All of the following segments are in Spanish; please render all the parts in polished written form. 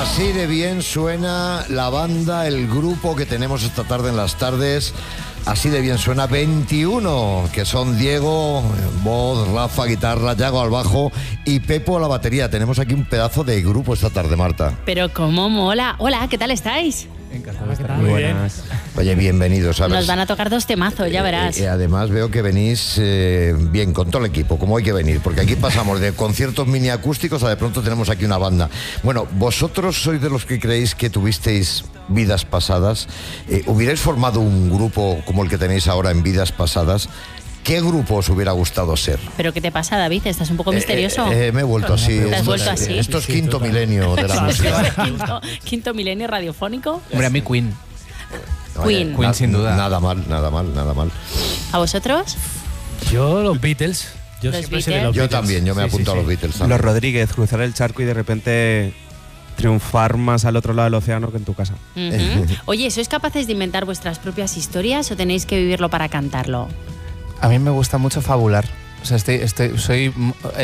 Así de bien suena la banda, el grupo que tenemos esta tarde en las tardes. Así de bien suena 21, que son Diego, voz, Rafa, guitarra, Yago al bajo y Pepo a la batería. Tenemos aquí un pedazo de grupo esta tarde, Marta. Pero cómo mola. Hola, ¿qué tal estáis? Encantado de estar. Muy buenas. Oye, bienvenidos. ¿Sabes? Nos van a tocar dos temazos, ya verás. Además veo que venís bien con todo el equipo, como hay que venir, porque aquí pasamos de conciertos mini acústicos a de pronto tenemos aquí una banda. Bueno, vosotros sois de los que creéis que tuvisteis vidas pasadas. ¿Hubierais formado un grupo como el que tenéis ahora en vidas pasadas? ¿Qué grupo os hubiera gustado ser? ¿Pero qué te pasa, David? ¿Estás un poco misterioso? Me he vuelto así. ¿Te has vuelto así? Esto es quinto milenio de la música. ¿Quinto milenio radiofónico? Hombre, a mí Queen. Queen. Queen, sin duda. Nada mal. ¿A vosotros? Yo, los Beatles. Yo Los siempre soy de Beatles. los Yo Beatles. también, yo me apunto a los Beatles también. Los Rodríguez, cruzar el charco y de repente triunfar más al otro lado del océano que en tu casa. Ujú. Oye, ¿sois capaces de inventar vuestras propias historias o tenéis que vivirlo para cantarlo? A mí me gusta mucho fabular. O sea, soy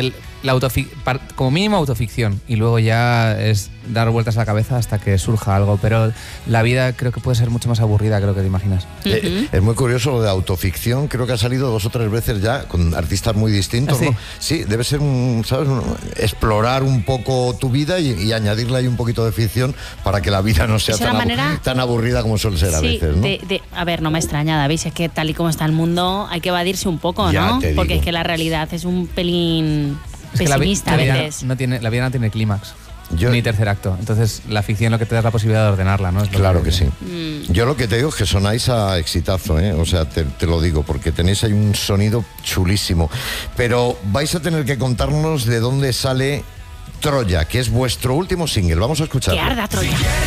como mínimo autoficción y luego ya es dar vueltas a la cabeza hasta que surja algo. Pero la vida creo que puede ser mucho más aburrida que lo que te imaginas. Es muy curioso lo de autoficción, creo que ha salido 2 o 3 veces ya con artistas muy distintos, ¿Ah, sí? ¿no? Sí, debe ser ¿sabes? Explorar un poco tu vida y añadirle ahí un poquito de ficción para que la vida no sea Es una manera- tan aburrida como suele ser a Sí, veces, ¿no? a ver, no me extraña, David, es que tal y como está el mundo hay que evadirse un poco, Ya ¿no? te digo. Porque es que la realidad es un pelín Es que pesimista a veces. la vida no tiene clímax. Yo- Ni tercer acto. Entonces la ficción lo que te da es la posibilidad de ordenarla, ¿no? Es lo Claro que sí. Mm. Yo lo que te digo es que sonáis a exitazo, ¿eh? O sea, te lo digo, porque tenéis ahí un sonido chulísimo. Pero vais a tener que contarnos de dónde sale Troya, que es vuestro último single. Vamos a escucharlo. Que arda Troya.